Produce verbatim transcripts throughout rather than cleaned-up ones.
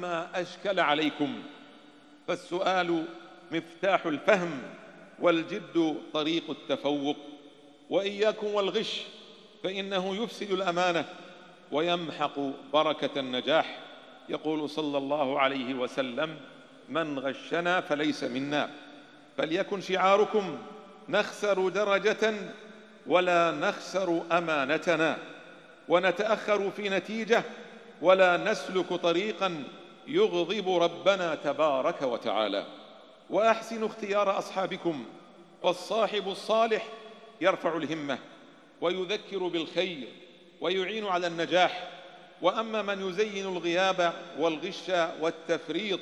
عما أشكل عليكم، فالسؤال مفتاح الفهم، والجد طريق التفوق. وإياكم والغش، فإنه يفسد الأمانة ويمحق بركة النجاح. يقول صلى الله عليه وسلم: من غشنا فليس منا. فليكن شعاركم: نخسر درجة ولا نخسر أمانتنا، ونتأخر في نتيجة ولا نسلك طريقا يغضب ربنا تبارك وتعالى. وأحسنوا اختيار أصحابكم، فالصاحب الصالح يرفع الهمة ويذكر بالخير ويعين على النجاح. وأما من يزين الغياب والغش والتفريط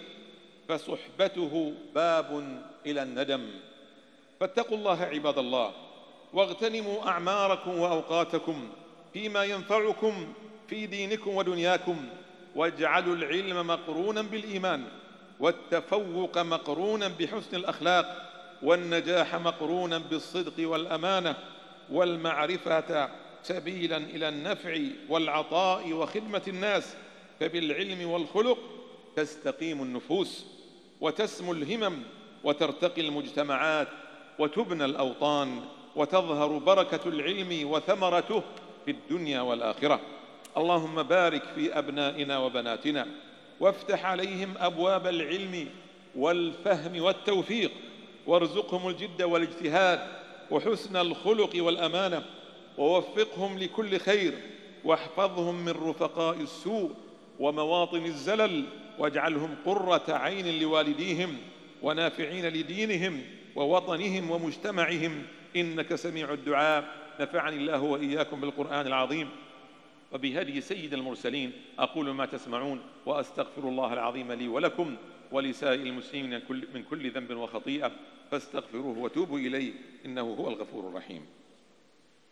فصحبته باب إلى الندم. فاتقوا الله عباد الله، واغتنموا أعماركم وأوقاتكم فيما ينفعكم في دينكم ودنياكم، واجعلوا العلم مقرونا بالإيمان، والتفوق مقرونا بحسن الأخلاق، والنجاح مقرونا بالصدق والأمانة، والمعرفة سبيلا إلى النفع والعطاء وخدمة الناس. فبالعلم والخلق تستقيم النفوس، وتسمو الهمم، وترتقي المجتمعات، وتبنى الأوطان، وتظهر بركة العلم وثمرته في الدنيا والآخرة. اللهم بارك في أبنائنا وبناتنا، وافتح عليهم أبواب العلم والفهم والتوفيق، وارزقهم الجد والاجتهاد وحسن الخلق والأمانة، ووفقهم لكل خير، واحفظهم من رفقاء السوء ومواطن الزلل، واجعلهم قرة عين لوالديهم ونافعين لدينهم ووطنهم ومجتمعهم، إنك سميع الدعاء. نفعني الله وإياكم بالقرآن العظيم وبهدي سيد المرسلين. أقول ما تسمعون، وأستغفر الله العظيم لي ولكم ولسائر المسلمين من كل ذنب وخطيئة، فاستغفروه وتوبوا إليه، إنه هو الغفور الرحيم.